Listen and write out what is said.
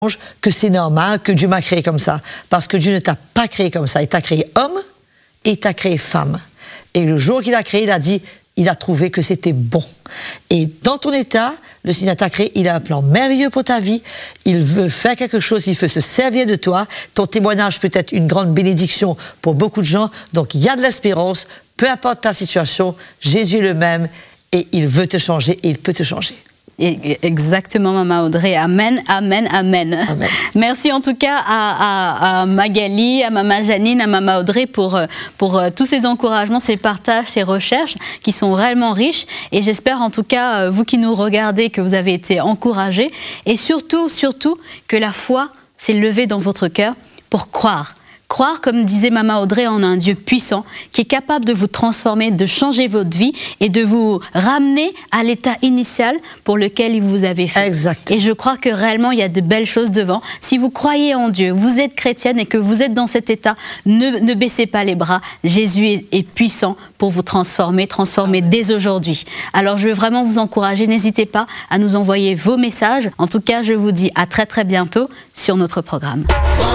que c'est normal, que Dieu m'a créé comme ça. Parce que Dieu ne t'a pas créé comme ça. Il t'a créé homme et il t'a créé femme. Et le jour qu'il a créé, il a trouvé que c'était bon. Et dans ton état, le Seigneur t'a créé, il a un plan merveilleux pour ta vie. Il veut faire quelque chose, il veut se servir de toi. Ton témoignage peut être une grande bénédiction pour beaucoup de gens. Donc il y a de l'espérance, peu importe ta situation, Jésus est le même et il veut te changer et il peut te changer. Exactement, Maman Audrey. Amen, amen, amen. Amen. Merci en tout cas à Magali, à Maman Janine, à Maman Audrey pour tous ces encouragements, ces partages, ces recherches qui sont réellement riches. Et j'espère en tout cas, vous qui nous regardez, que vous avez été encouragés. Et surtout, que la foi s'est levée dans votre cœur pour croire. Croire, comme disait Maman Audrey, en un Dieu puissant qui est capable de vous transformer, de changer votre vie et de vous ramener à l'état initial pour lequel il vous avait fait. Exact. Et je crois que réellement, il y a de belles choses devant. Si vous croyez en Dieu, vous êtes chrétienne et que vous êtes dans cet état, ne baissez pas les bras. Jésus est puissant pour vous transformer dès aujourd'hui. Alors, je veux vraiment vous encourager. N'hésitez pas à nous envoyer vos messages. En tout cas, je vous dis à très très bientôt sur notre programme.